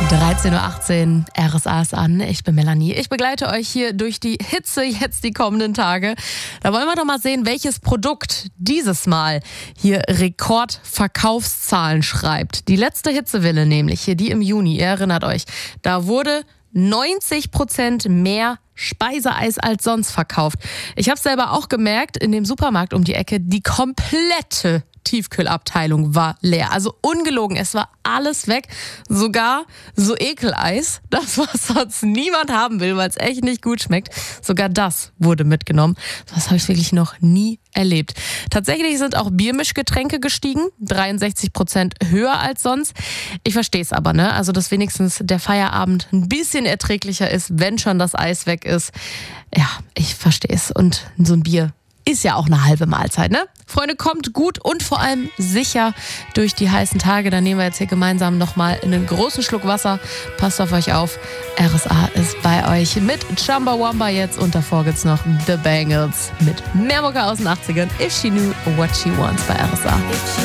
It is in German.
13.18 Uhr, RSA ist an. Ich bin Melanie. Ich begleite euch hier durch die Hitze jetzt die kommenden Tage. Da wollen wir doch mal sehen, welches Produkt dieses Mal hier Rekordverkaufszahlen schreibt. Die letzte Hitzewelle nämlich, hier die im Juni, ihr erinnert euch, da wurde 90% mehr Speiseeis als sonst verkauft. Ich habe es selber auch gemerkt, in dem Supermarkt um die Ecke, die komplette Tiefkühlabteilung war leer. Also ungelogen, es war alles weg. Sogar so Ekeleis, das was sonst niemand haben will, weil es echt nicht gut schmeckt. Sogar das wurde mitgenommen. Das habe ich wirklich noch nie erlebt. Tatsächlich sind auch Biermischgetränke gestiegen, 63% höher als sonst. Ich verstehe es aber, ne? Also, dass wenigstens der Feierabend ein bisschen erträglicher ist, wenn schon das Eis weg ist. Ja, ich verstehe es. Und so ein Bier ist ja auch eine halbe Mahlzeit, ne? Freunde, kommt gut und vor allem sicher durch die heißen Tage. Dann nehmen wir jetzt hier gemeinsam nochmal einen großen Schluck Wasser. Passt auf euch auf. RSA ist bei euch mit Chumbawamba jetzt und davor gibt's noch The Bangles mit mehr Mucke aus den 80ern. If She Knew What She Wants bei RSA.